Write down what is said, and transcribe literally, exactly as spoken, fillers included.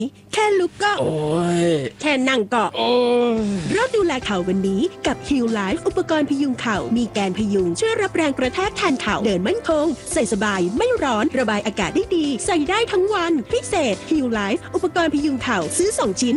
แค่ลุกก็โอ้ยแค่นั่งก็โอ้ยเริ่มดูแลเข่าวันนี้กับ Heal Life อุปกรณ์พยุงเข่ามีแกนพยุงช่วยรับแรงกระแทกแทนเข่าเดินมั่นคงใส่สบายไม่ร้อนระบายอากาศได้ดีใส่ได้ทั้งวันพิเศษ Heal Life อุปกรณ์พยุงเข่าซื้อสองชิ้น